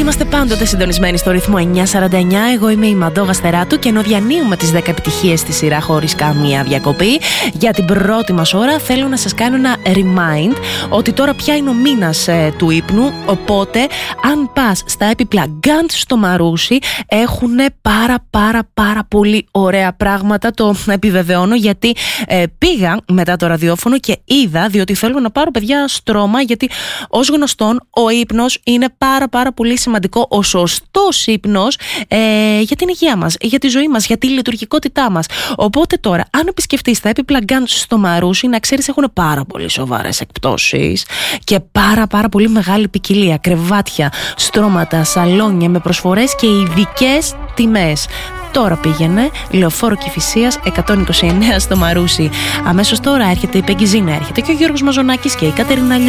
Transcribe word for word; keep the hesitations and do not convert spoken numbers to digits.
Είμαστε πάντοτε συντονισμένοι στο ρυθμό εννιά σαράντα εννιά. Εγώ είμαι η Μαντώ Γαστεράτου και ενώ διανύουμε τις δέκα επιτυχίες στη σειρά χωρίς καμία διακοπή, για την πρώτη μας ώρα θέλω να σας κάνω ένα remind ότι τώρα πια είναι ο μήνας ε, του ύπνου. Οπότε, αν πας στα έπιπλα Γκαντ στο Μαρούσι, έχουν πάρα πάρα πάρα πολύ ωραία πράγματα. Το επιβεβαιώνω γιατί ε, πήγα μετά το ραδιόφωνο και είδα, διότι θέλω να πάρω παιδιά στρώμα, γιατί ως γνωστόν ο ύπνος είναι πάρα πάρα πολύ σημαντικό, ο σωστός ύπνος ε, για την υγεία μας, για τη ζωή μας, για τη λειτουργικότητά μας. Οπότε τώρα, αν επισκεφτείς τα έπιπλα Γκαντ στο Μαρούσι, να ξέρεις έχουν πάρα πολύ σοβαρές εκπτώσεις και πάρα πάρα πολύ μεγάλη ποικιλία, κρεβάτια, στρώματα, σαλόνια με προσφορές και ειδικές τιμές. Τώρα πήγαινε, Λεωφόρο Κηφισίας εκατόν είκοσι εννέα στο Μαρούσι. Αμέσως τώρα έρχεται η Πέγγι Ζήνα, έρχεται και ο Γιώργος Μαζονάκης και η Κατερίνα